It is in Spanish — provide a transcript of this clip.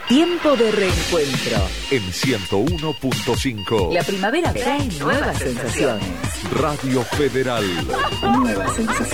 Tiempo de reencuentro. En 101.5. La primavera trae nuevas sensaciones. Radio Federal. Nuevas sensaciones.